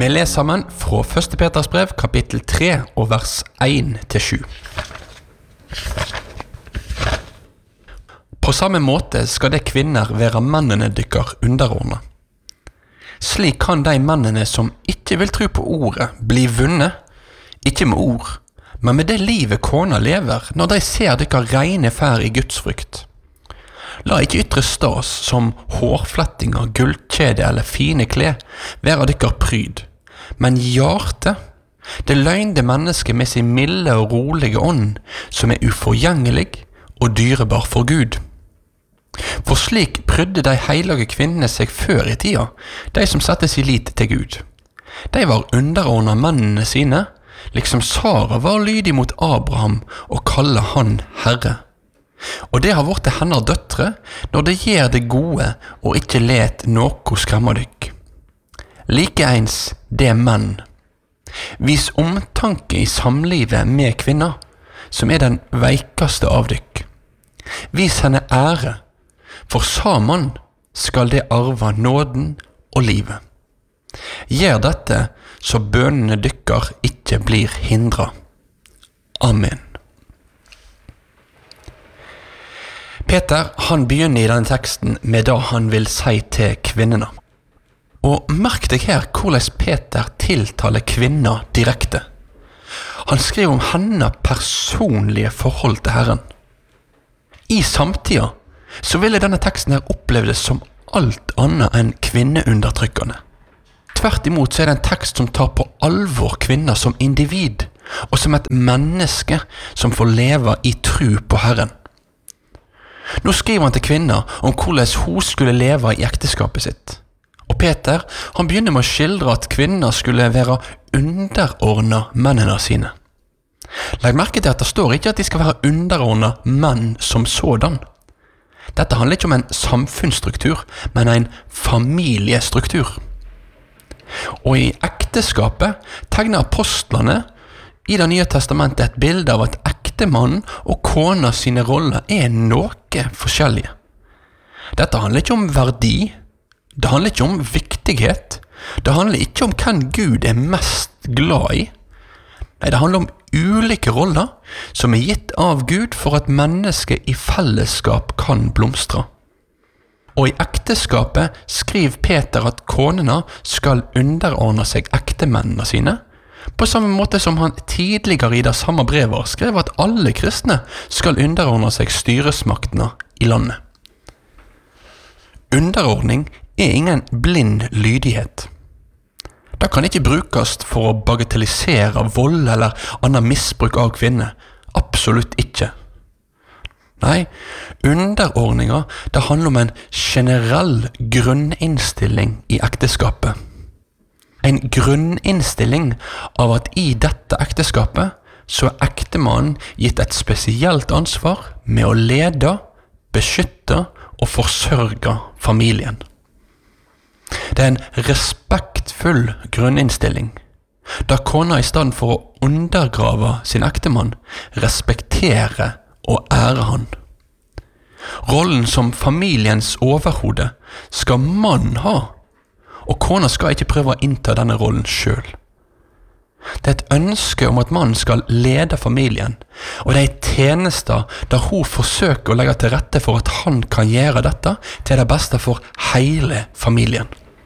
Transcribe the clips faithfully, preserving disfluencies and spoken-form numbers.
Vi leser sammen fra første Peters brev, kapittel tre, og vers en til sju. På samme måte skal det kvinner være mennene dykker underordnet. Slik kan de mennene som ikke vil tro på ordet bli vunnet, ikke med ord, men med det livet kona lever når de ser dykker rene fær i Guds frykt. La ikke ytre stas som hårflettinger, gullkjede eller fine klær være dykker pryd, men hjerte, det løgnde mennesket med sin milde og rolige ånd, som er uforgjengelig og dyrebar for Gud. For slik prydde de hellige kvinnene seg før i tida, de som satte sin lit til Gud. De var underordnet mennene sine, liksom Sara var lydig mot Abraham og kalle han Herre. Og det har vært til hennes døtre når det gjør det gode og ikke let noe skremme dykk. Likeens det menn. Vis omtanke i samlivet med kvinner, som er den veikeste av dykk. Vis henne ære, for sammen skal det arve nåden og livet. Gjør dette så bønnene dykker ikke blir hindret. Amen. Peter, han begynner i denne teksten med det han vil si til kvinnerne. Og merk deg her hvordan Peter tiltaler kvinner direkte. Han skriver om hennes personlige forhold til Herren. I samtida så ville denne teksten her opplevdes som alt annet enn kvinneundertrykkende. Tvert imot så er det en tekst som tar på alvor kvinner som individ, og som et menneske som får leve i tro på Herren. Nå skriver han til kvinner om hvordan hun skulle leve i ekteskapet sitt. Og Peter, han begynner med å skildre at kvinner skulle være underordnet mennene sine. Legg merke til at det står ikke at de skal være underordnet menn som sådan. Dette handler ikke om en samfunnsstruktur, men en familiestruktur. Og i ekteskapet tegner apostlene i det nye testamentet et bilde av at ektemannen og kona sine roller er noe forskjellige. Dette handler ikke om verdi, det handler ikke om viktighet, det handler ikke om hvem Gud er mest glad i. Nei, det handler om ulike roller som er gitt av Gud for at mennesket i fellesskap kan blomstre. Og i ekteskapet skriver Peter at konene skal underordne seg ektemennene sine, på samme måte som han tidligere i det samme brevet skrev at alle kristne skal underordne seg styresmaktene i landet. Underordning er ingen blind lydighet. Det kan ikke brukes for å bagatellisere vold eller annen misbruk av kvinner. Absolutt ikke. Nei, underordninger, det handler om en generell grunninnstilling i ekteskapet. En grunninnstilling av at i dette ekteskapet så er ektemannen gitt et spesielt ansvar med å lede, beskytte og forsørge familien. Det er en respektfull grunninnstilling, da kona i stedet for å undergrave sin ektemann, respekterer og ærer han. Rollen som familiens overhode skal mann ha, og kona skal ikke prøve å innta denne rollen selv. Det er et ønske om at mannen skal lede familien, og det er tjenester der hun forsøker å legge til rette for at han kan gjøre dette til det beste for hele familien.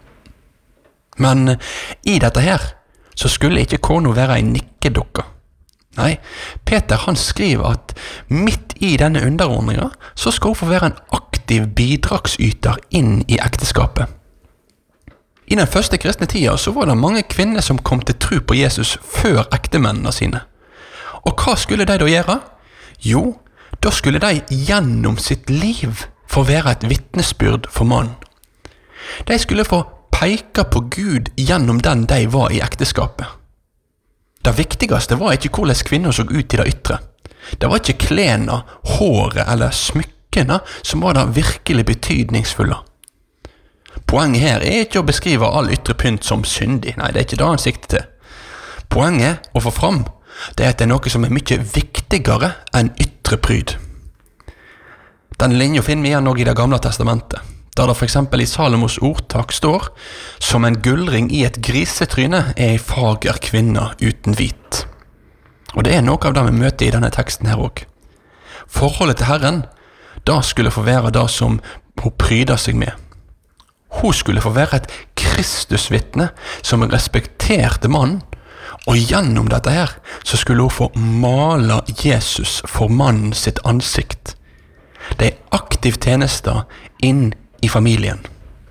Men i dette her, så skulle ikke kona være en nikkedokka. Nei, Peter han skriver at midt i denne underordningen, så skal hun få være en aktiv bidragsyter inn i ekteskapet. I den første kristne tida så var det mange kvinner som kom til tro på Jesus før ektemennene sine. Og hva skulle de da gjøre? Jo, da skulle de gjennom sitt liv få være et vitnesbyrd for mannen. De skulle få peke på Gud gjennom den de var i ekteskapet. Det viktigste var ikke hvordan kvinner så ut i det ytre. Det var ikke klærne, håret eller smykkene som var det virkelig betydningsfulle. Poenget her er ikke å beskrive all ytre pynt som syndig. Nei, det er ikke det han sikter til. Poenget å få fram, det er at det er noe som er mye viktigere enn ytre pryd. Den linjen finner vi igjen også i det gamle testamentet. der det for eksempel i Salomos ordtak står «Som en gullring i et grisetryne er ei fager kvinne uten hvit». Og det er noe av det vi møter i denne teksten her også. Forholdet til Herren, da skulle få være det som hun pryder seg med. Hun skulle få være et Kristusvittne som respekterte mannen, og gjennom dette her så skulle hun få male Jesus for mannen sitt ansikt. Det er aktiv tjeneste inn i familien.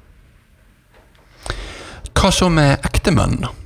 Hva så med ektemenn da?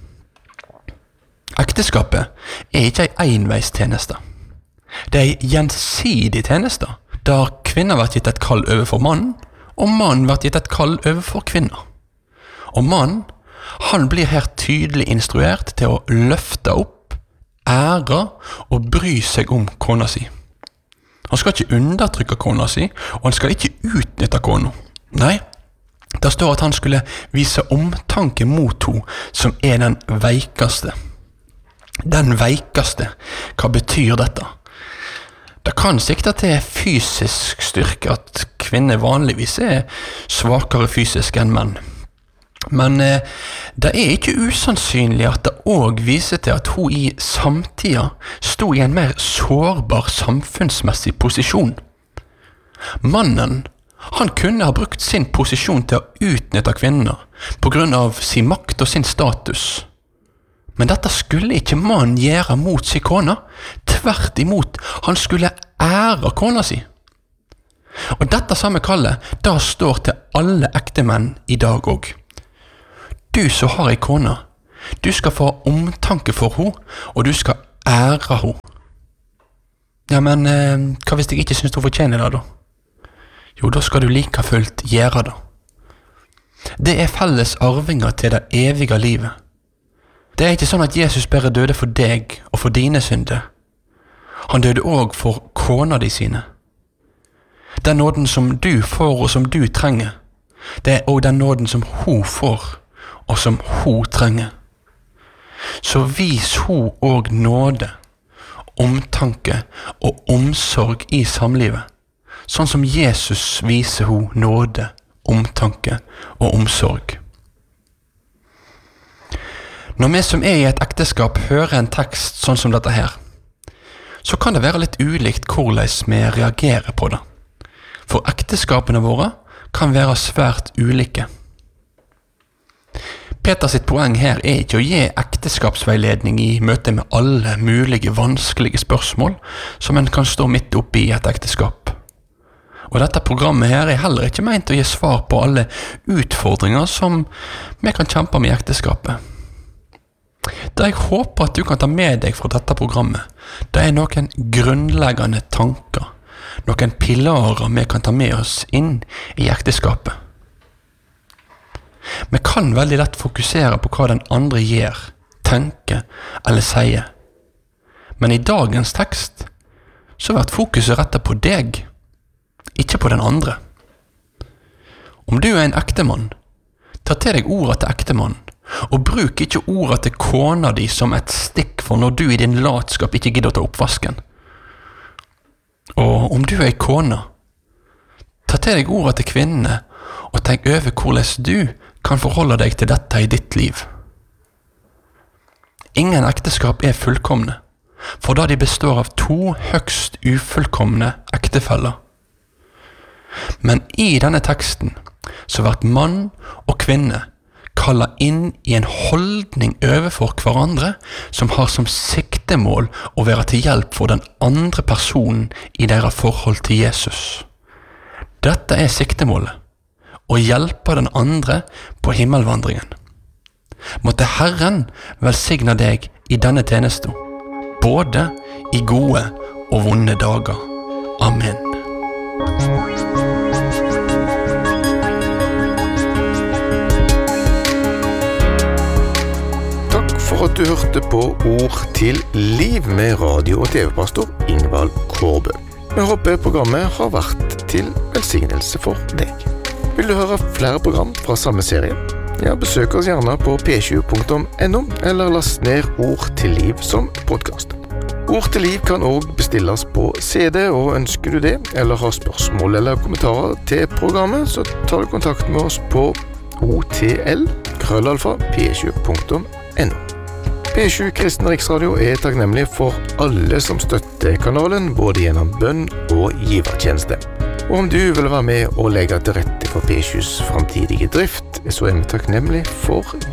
Ekteskapet er ikke en enveistjeneste. Det er en gjensidig tjeneste, der kvinner blir gitt et kall overfor mannen, og mannen blir gitt et kall overfor kvinner. Og mannen, han blir her tydelig instruert til å løfte opp, ære og bry seg om kona si. Han skal ikke undertrykke kona si, og han skal ikke utnytte kona. Nei, det står at han skulle vise omtanke mot henne som er den veikeste. Den veikeste, hva betyr dette? Det kan sikte til fysisk styrke at kvinner vanligvis er svakere fysisk enn menn. Men eh, det er ikke usannsynlig at det også viser til at hun i samtida stod i en mer sårbar samfunnsmessig posisjon. Mannen, han kunne ha brukt sin posisjon til å utnytte kvinner på grunn av sin makt og sin status. Men dette skulle ikke mannen gjøre mot sin kone. Tvert imot, han skulle ære kona si. Og dette samme kallet, da står til alle ektemenn i dag også. Du som har en kone, du skal få omtanke for henne, og du skal ære henne. Ja, men eh, hva hvis jeg ikke synes du fortjener det da? Jo, da skal du like fullt gjøre det. Det er felles arvinger til det evige livet. Det er ikke sånn at Jesus bare døde for deg og for dine synder. Han døde også for kona de sine. Den nåden som du får og som du trenger, det er også den nåden som hun får og som hun trenger. Så vis hun også nåde, omtanke og omsorg i samlivet, sånn som Jesus viser hun nåde, omtanke og omsorg. Når vi som er i et ekteskap hører en tekst sånn som dette her, så kan det være litt ulikt hvordan vi reagerer på det. For ekteskapene våre kan være svært ulike. Peter sitt poeng her er ikke å gi ekteskapsveiledning i møte med alle mulige vanskelige spørsmål som en kan stå midt oppe i et ekteskap. Og dette programmet her er heller ikke ment å gi svar på alle utfordringer som vi kan kjempe med i ekteskapet. Det jeg håper at du kan ta med deg fra dette programmet, det er noen grunnleggende tanker, noen pilarer vi kan ta med oss inn i ekteskapet. Vi kan veldig lett fokusere på hva den andre gjør, tenker eller sier. Men i dagens tekst så blir fokuset rettet på deg, ikke på den andre. Om du er en ektemann, ta til deg ordet til ektemannen, og bruk ikke ordet til kona di som et stikk for når du i din latskap ikke gidder å ta oppvasken. Og om du er en kone, ta til deg ordet til kvinnene og tenk over hvordan du kan forholde deg til dette i ditt liv. Ingen ekteskap er fullkomne, for da de består av to høgst ufullkomne ektefeller. Men i denne teksten så blir mann og kvinne kalla inn i en holdning overfor hverandre som har som siktemål å være til hjelp for den andre personen i deres forhold til Jesus. Dette er siktemålet, å hjelpe den andre på himmelvandringen. Måtte Herren velsigne deg i denne tjenesten, både i gode og vonde dager. Amen. For at du hørte på Ord til liv med radio- og tv-pastor Ingvald Kårbø. Vi håper programmet har vært til velsignelse for deg. Vil du høre flere program fra samme serie? Ja, besøk oss gjerne på p sju punktum n o eller last ned Ord til liv som podcast. Ord til liv kan også bestilles på C D, og ønsker du det, eller har spørsmål eller kommentarer til programmet, så tar du kontakt med oss på otl krøllalfa p sju punktum n o. P sju Kristen Riksradio er takknemlig for alle som støtter kanalen, både gjennom bønn og givertjeneste. Og om du vil være med og legge til rette for P sjus framtidige drift, så er vi takknemlig for